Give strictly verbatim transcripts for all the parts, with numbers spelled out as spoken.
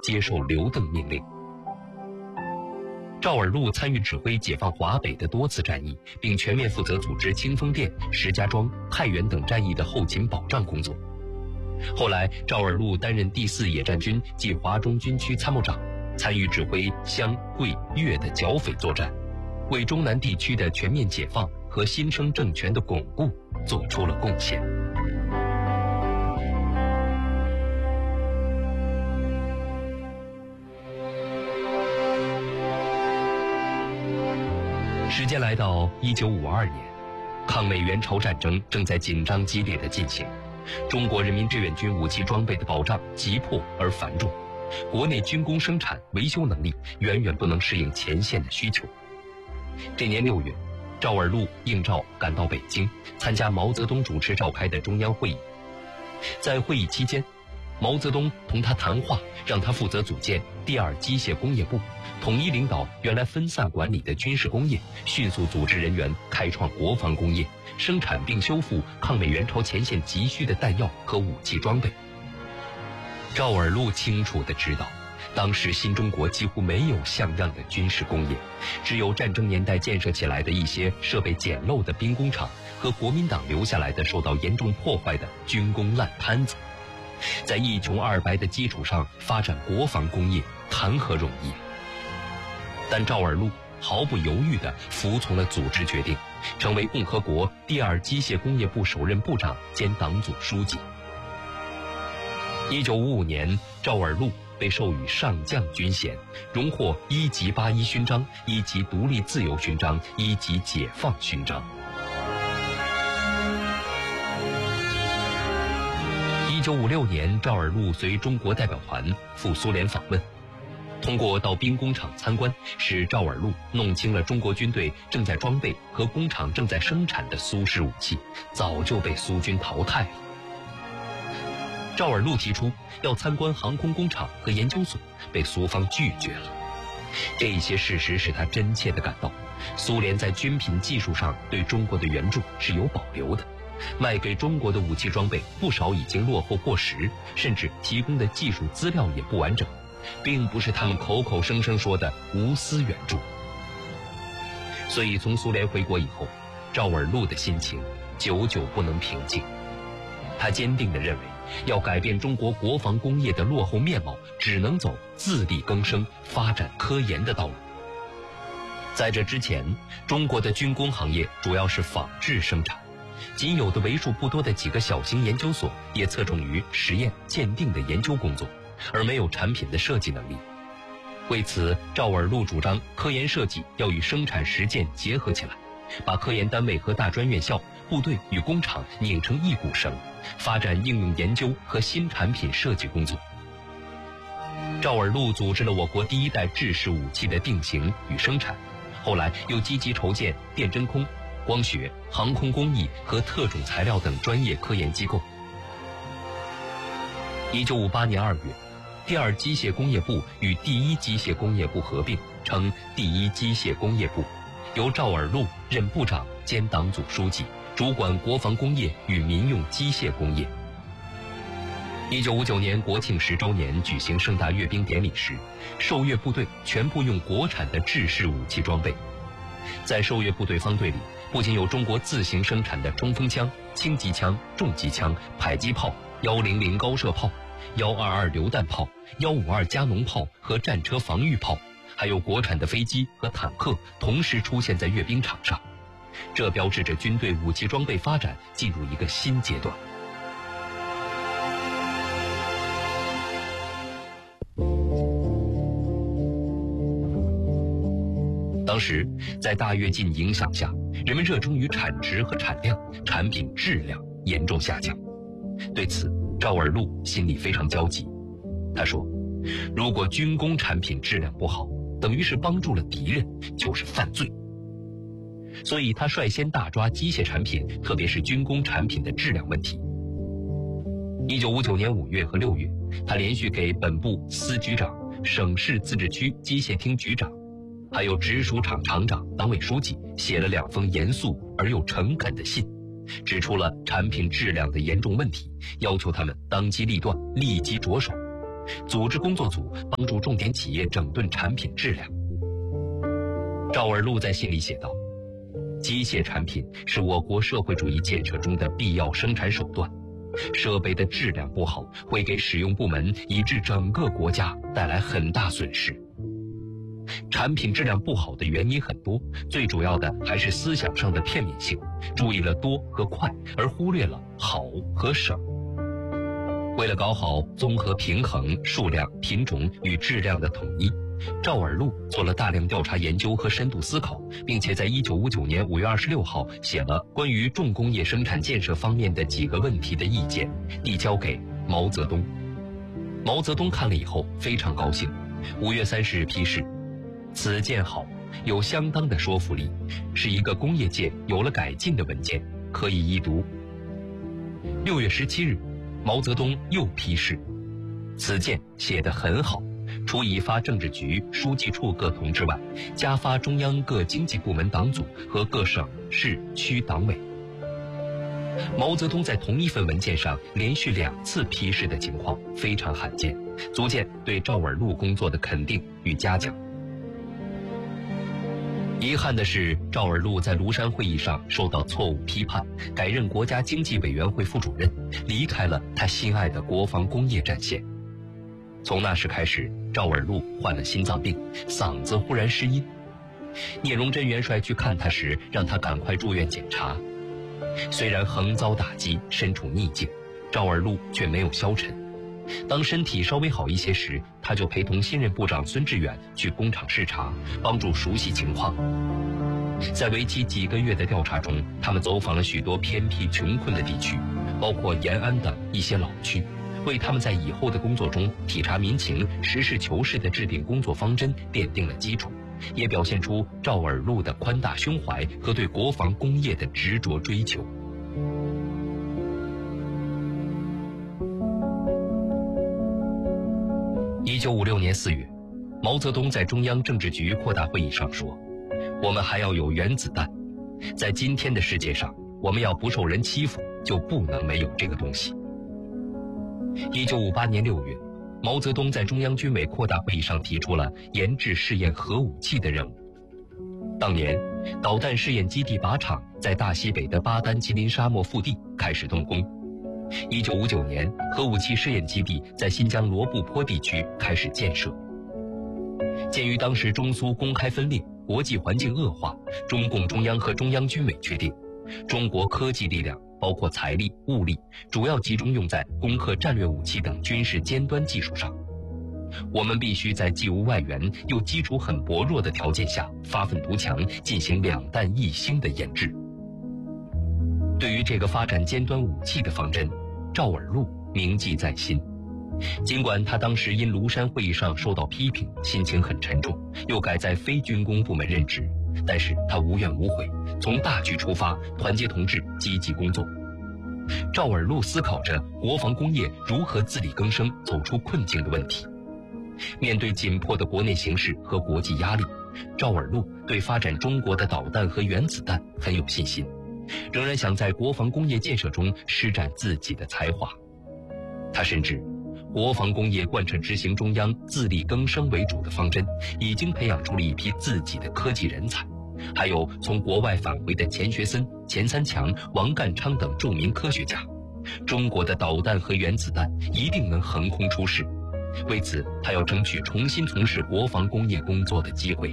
接受刘邓命令。赵尔禄参与指挥解放华北的多次战役，并全面负责组织清风店、石家庄、太原等战役的后勤保障工作。后来，赵尔禄担任第四野战军暨华中军区参谋长，参与指挥湘、桂、粤的剿匪作战，为中南地区的全面解放和新生政权的巩固做出了贡献。时间来到一九五二年，抗美援朝战争正在紧张激烈地进行，中国人民志愿军武器装备的保障急迫而繁重，国内军工生产维修能力远远不能适应前线的需求。这年六月，赵尔禄应召赶到北京，参加毛泽东主持召开的中央会议。在会议期间，毛泽东同他谈话，让他负责组建第二机械工业部，统一领导原来分散管理的军事工业，迅速组织人员开创国防工业，生产并修复抗美援朝前线急需的弹药和武器装备。赵尔禄清楚地知道，当时新中国几乎没有像样的军事工业，只有战争年代建设起来的一些设备简陋的兵工厂和国民党留下来的受到严重破坏的军工烂摊子。在一穷二白的基础上发展国防工业，谈何容易？但赵尔禄毫不犹豫地服从了组织决定，成为共和国第二机械工业部首任部长兼党组书记。一九五五年，赵尔禄被授予上将军衔，荣获一级八一勋章、一级独立自由勋章、一级解放勋章。一九五六年，赵尔禄随中国代表团赴苏联访问，通过到兵工厂参观，使赵尔禄弄清了中国军队正在装备和工厂正在生产的苏式武器早就被苏军淘汰了。赵尔禄提出要参观航空工厂和研究所，被苏方拒绝了。这些事实使他真切地感到，苏联在军品技术上对中国的援助是有保留的，卖给中国的武器装备不少已经落后过时，甚至提供的技术资料也不完整，并不是他们口口声声说的无私援助。所以从苏联回国以后，赵尔禄的心情久久不能平静。他坚定地认为，要改变中国国防工业的落后面貌，只能走自力更生、发展科研的道路。在这之前，中国的军工行业主要是仿制生产，仅有的为数不多的几个小型研究所也侧重于实验鉴定的研究工作，而没有产品的设计能力。为此，赵尔禄主张科研设计要与生产实践结合起来，把科研单位和大专院校、部队与工厂拧成一股绳，发展应用研究和新产品设计工作。赵尔禄组织了我国第一代制式武器的定型与生产，后来又积极筹建电真空、光学、航空工艺和特种材料等专业科研机构。一九五八年二月，第二机械工业部与第一机械工业部合并，称第一机械工业部，由赵尔禄任部长兼党组书记，主管国防工业与民用机械工业。一九五九年国庆十周年举行盛大阅兵典礼时，受阅部队全部用国产的制式武器装备。在受阅部队方队里，不仅有中国自行生产的冲锋枪、轻机枪、重机枪、迫击炮、一零零高射炮、一二二榴弹炮、一五二加农炮和战车防御炮，还有国产的飞机和坦克同时出现在阅兵场上。这标志着军队武器装备发展进入一个新阶段。当时，在大跃进影响下，人们热衷于产值和产量，产品质量严重下降。对此，赵尔禄心里非常焦急。他说，如果军工产品质量不好，等于是帮助了敌人，就是犯罪。所以他率先大抓机械产品，特别是军工产品的质量问题。一九五九年五月和六月，他连续给本部司局长、省市自治区机械厅局长，还有直属厂厂长、党委书记写了两封严肃而又诚恳的信，指出了产品质量的严重问题，要求他们当机立断，立即着手。 组织工作组帮助重点企业整顿产品质量。赵尔禄在信里写道：机械产品是我国社会主义建设中的必要生产手段，设备的质量不好，会给使用部门以致整个国家带来很大损失。产品质量不好的原因很多，最主要的还是思想上的片面性，注意了多和快，而忽略了好和省。为了搞好综合平衡、数量、品种与质量的统一，赵尔禄做了大量调查研究和深度思考，并且在一九五九年五月二十六号写了关于重工业生产建设方面的几个问题的意见，递交给毛泽东。毛泽东看了以后非常高兴，五月三十日批示：此见好，有相当的说服力，是一个工业界有了改进的文件，可以一读。六月十七日，毛泽东又批示：此见写得很好，除已发政治局、书记处各同志外，加发中央各经济部门党组和各省市区党委。毛泽东在同一份文件上连续两次批示的情况非常罕见，足见对赵尔禄工作的肯定与嘉奖。遗憾的是，赵尔禄在庐山会议上受到错误批判，改任国家经济委员会副主任，离开了他心爱的国防工业战线。从那时开始，赵尔禄患了心脏病，嗓子忽然失音。聂荣臻元帅去看他时，让他赶快住院检查。虽然横遭打击，身处逆境，赵尔禄却没有消沉。当身体稍微好一些时，他就陪同新任部长孙致远去工厂视察，帮助熟悉情况。在为期几个月的调查中，他们走访了许多偏僻穷困的地区，包括延安的一些老区，为他们在以后的工作中体察民情、实事求是地制定工作方针奠定了基础，也表现出赵尔禄的宽大胸怀和对国防工业的执着追求。一九五六年四月，毛泽东在中央政治局扩大会议上说：我们还要有原子弹，在今天的世界上，我们要不受人欺负，就不能没有这个东西。一九五八年六月，毛泽东在中央军委扩大会议上提出了研制试验核武器的任务。当年，导弹试验基地靶场在大西北的巴丹吉林沙漠腹地开始动工。一九五九年，核武器试验基地在新疆罗布泊地区开始建设。鉴于当时中苏公开分裂，国际环境恶化，中共中央和中央军委决定，中国科技力量包括财力、物力，主要集中用在攻克战略武器等军事尖端技术上。我们必须在既无外援又基础很薄弱的条件下发愤图强，进行两弹一星的研制。对于这个发展尖端武器的方针，赵尔禄铭记在心。尽管他当时因庐山会议上受到批评，心情很沉重，又改在非军工部门任职，但是他无怨无悔，从大局出发，团结同志，积极工作。赵尔禄思考着国防工业如何自力更生，走出困境的问题。面对紧迫的国内形势和国际压力，赵尔禄对发展中国的导弹和原子弹很有信心，仍然想在国防工业建设中施展自己的才华。他深知国防工业贯彻执行中央自力更生为主的方针，已经培养出了一批自己的科技人才，还有从国外返回的钱学森、钱三强、王淦昌等著名科学家。中国的导弹和原子弹一定能横空出世，为此他要争取重新从事国防工业工作的机会。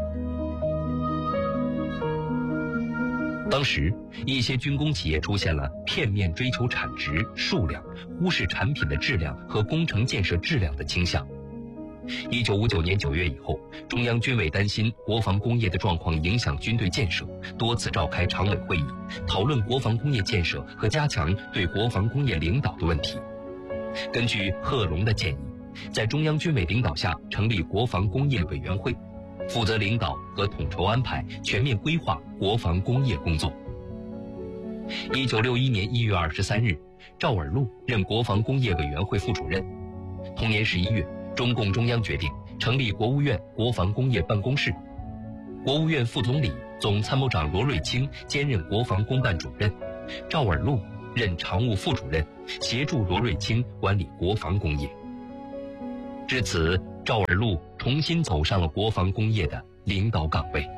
当时，一些军工企业出现了片面追求产值、数量，忽视产品的质量和工程建设质量的倾向。一九五九年九月以后，中央军委担心国防工业的状况影响军队建设，多次召开常委会议，讨论国防工业建设和加强对国防工业领导的问题。根据贺龙的建议，在中央军委领导下成立国防工业委员会，负责领导和统筹安排全面规划国防工业工作。一九六一年一月二十三日，赵尔禄任国防工业委员会副主任。同年十一月，中共中央决定成立国务院国防工业办公室，国务院副总理、总参谋长罗瑞卿兼任国防工办主任，赵尔禄任常务副主任，协助罗瑞卿管理国防工业。 至此，赵尔陆重新走上了国防工业的领导岗位。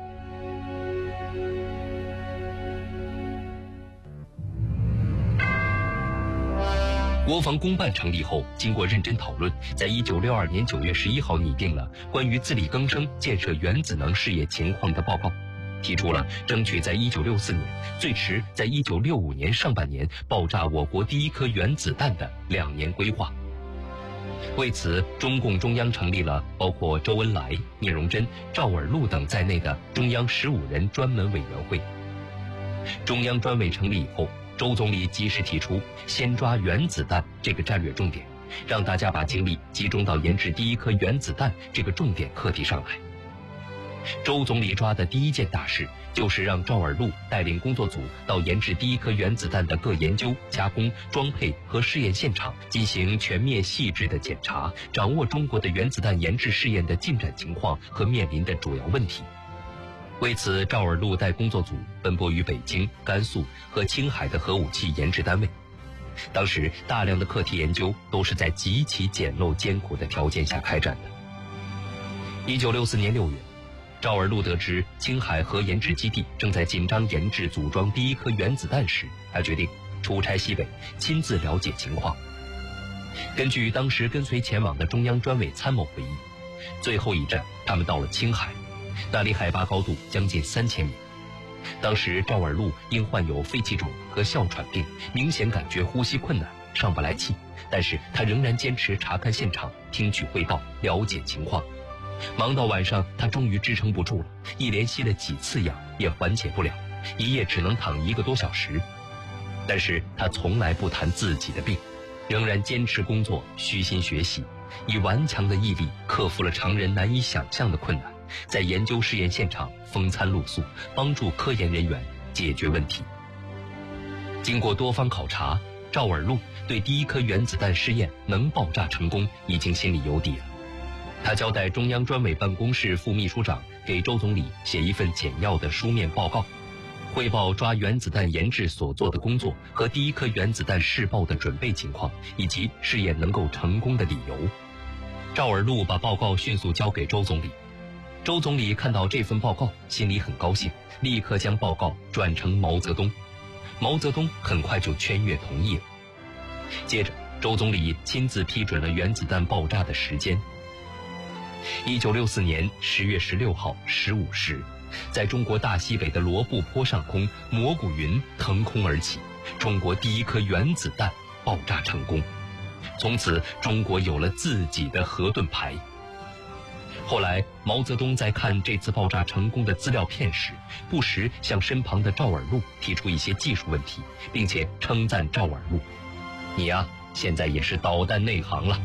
国防工办成立后，经过认真讨论，在一九六二年九月十一号拟定了关于自力更生建设原子能事业情况的报告，提出了争取在一九六四年，最迟在一九六五年上半年爆炸我国第一颗原子弹的两年规划。为此，中共中央成立了包括周恩来、聂荣臻、赵尔陆等在内的中央十五人专门委员会。中央专委成立以后，周总理及时提出先抓原子弹这个战略重点，让大家把精力集中到研制第一颗原子弹这个重点课题上来。周总理抓的第一件大事，就是让赵尔陆带领工作组到研制第一颗原子弹的各研究、加工、装配和试验现场进行全面细致的检查，掌握中国的原子弹研制试验的进展情况和面临的主要问题。为此，赵尔陆带工作组奔波于北京、甘肃和青海的核武器研制单位。当时，大量的课题研究都是在极其简陋艰苦的条件下开展的。一九六四年六月，赵尔陆得知青海核研制基地正在紧张研制组装第一颗原子弹时，他决定出差西北，亲自了解情况。根据当时跟随前往的中央专委参谋回忆，最后一站他们到了青海，那里海拔高度将近三千米。当时赵尔陆因患有肺气肿和哮喘病，明显感觉呼吸困难，上不来气，但是他仍然坚持查看现场，听取汇报，了解情况。忙到晚上，他终于支撑不住了，一连吸了几次氧也缓解不了，一夜只能躺一个多小时。但是他从来不谈自己的病，仍然坚持工作，虚心学习，以顽强的毅力克服了常人难以想象的困难，在研究试验现场风餐露宿，帮助科研人员解决问题。经过多方考察，赵尔陆对第一颗原子弹试验能爆炸成功已经心里有底了。他交代中央专委办公室副秘书长给周总理写一份简要的书面报告，汇报抓原子弹研制所做的工作和第一颗原子弹试爆的准备情况，以及试验能够成功的理由。赵尔陆把报告迅速交给周总理。周总理看到这份报告，心里很高兴，立刻将报告转呈毛泽东。毛泽东很快就圈阅同意了。接着，周总理亲自批准了原子弹爆炸的时间。一九六四年十月十六号十五时，在中国大西北的罗布泊上空，蘑菇云腾空而起，中国第一颗原子弹爆炸成功。从此，中国有了自己的核盾牌。后来，毛泽东在看这次爆炸成功的资料片时，不时向身旁的赵尔陆提出一些技术问题，并且称赞赵尔陆：“你呀、啊，现在也是导弹内行了。”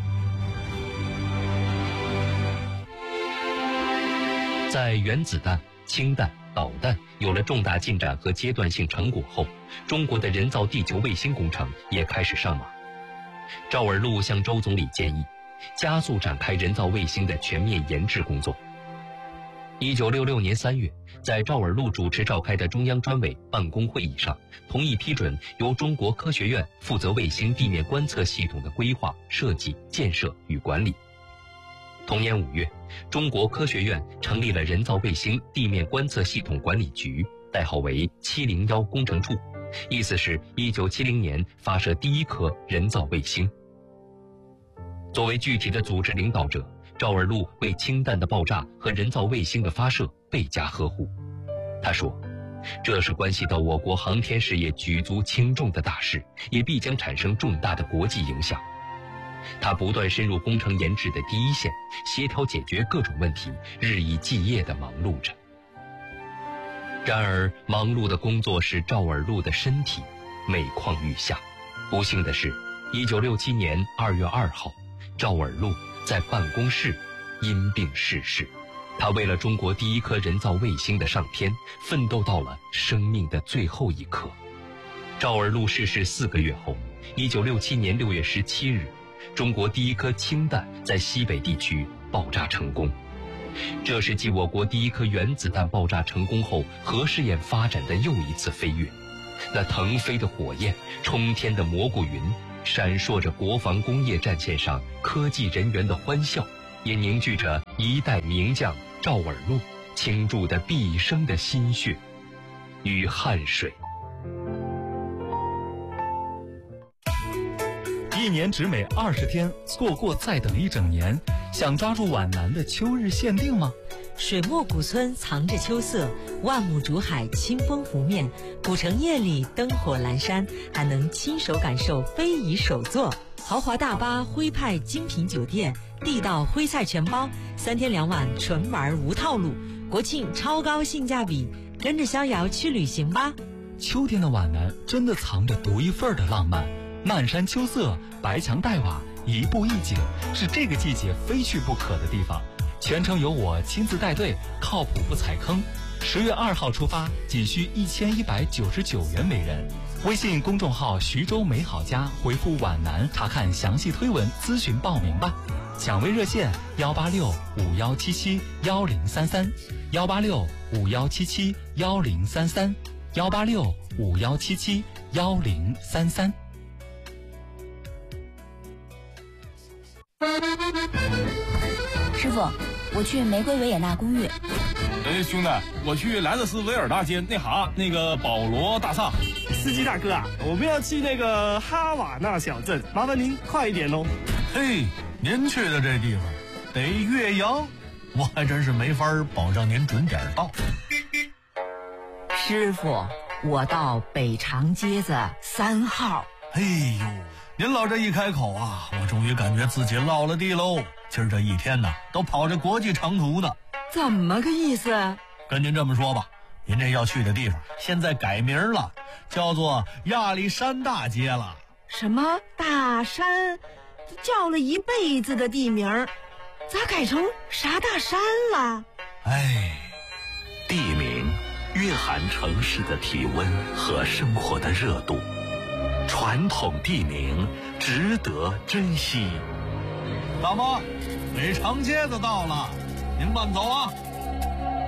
在原子弹、氢弹、导弹有了重大进展和阶段性成果后，中国的人造地球卫星工程也开始上马。赵尔陆向周总理建议，加速展开人造卫星的全面研制工作。一九六六年三月，在赵尔陆主持召开的中央专委办公会议上，同意批准由中国科学院负责卫星地面观测系统的规划、设计、建设与管理。同年五月，中国科学院成立了人造卫星地面观测系统管理局，代号为七零一工程处，意思是一九七零年发射第一颗人造卫星。作为具体的组织领导者，赵尔陆为氢弹的爆炸和人造卫星的发射倍加呵护。他说，这是关系到我国航天事业举足轻重的大事，也必将产生重大的国际影响。他不断深入工程研制的第一线，协调解决各种问题，日以继夜地忙碌着。然而，忙碌的工作使赵尔陆的身体每况愈下。不幸的是，一九六七年二月二号，赵尔陆在办公室因病逝世。他为了中国第一颗人造卫星的上天，奋斗到了生命的最后一刻。赵尔陆逝世四个月后，一九六七年六月十七日，中国第一颗氢弹在西北地区爆炸成功。这是继我国第一颗原子弹爆炸成功后，核试验发展的又一次飞跃。那腾飞的火焰、冲天的蘑菇云， 闪烁着国防工业战线上科技人员的欢笑，也凝聚着一代名将赵尔陆倾注的毕生的心血与汗水。 一年只美二十天，错过再等一整年。想抓住皖南的秋日限定吗？ 水墨古村藏着秋色，万亩竹海清风拂面，古城夜里灯火阑珊，还能亲手感受非遗手作。豪华大巴、徽派精品酒店、地道徽菜全包，三天两晚纯玩无套路。国庆超高性价比，跟着逍遥去旅行吧。 秋天的皖南真的藏着独一份的浪漫，漫山秋色，白墙黛瓦，一步一景，是这个季节非去不可的地方。全程由我亲自带队，靠谱不踩坑。十月二号出发，仅需一千一百九十九元每人。微信公众号徐州美好家回复皖南查看详细推文，咨询报名吧。抢位热线幺八六五幺七七幺零三三，幺八六五幺七七幺零三三，幺八六五幺七七幺零三三。 师傅，我去玫瑰维也纳公寓。 哎，兄弟，我去莱特斯维尔大街那哈那个保罗大厦。 司机大哥啊，我们要去那个哈瓦那小镇，麻烦您快一点哦。 嘿，您去的这地方得岳阳，我还真是没法保证您准点到。 师傅，我到北长街子三号。 哎呦，您老这一开口啊，我终于感觉自己落了地喽。今儿这一天呢，都跑着国际长途呢。 怎么个意思？ 跟您这么说吧，您这要去的地方现在改名了，叫做亚历山大街了。 什么大山？叫了一辈子的地名，咋改成啥大山了？ 哎， 地名蕴含城市的体温和生活的热度，传统地名值得珍惜。 大妈，北长街子到了，您慢走啊。